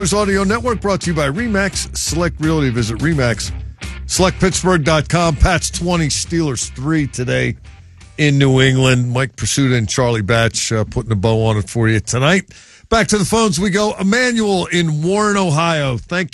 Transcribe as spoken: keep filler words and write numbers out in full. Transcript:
Audio Network brought to you by RE/MAX Select Realty. Visit RE/MAX Select Pittsburgh dot com. Pats twenty, Steelers three today in New England. Mike Pursuta and Charlie Batch uh, putting a bow on it for you tonight. Back to the phones we go. Emmanuel in Warren, Ohio. Thank you.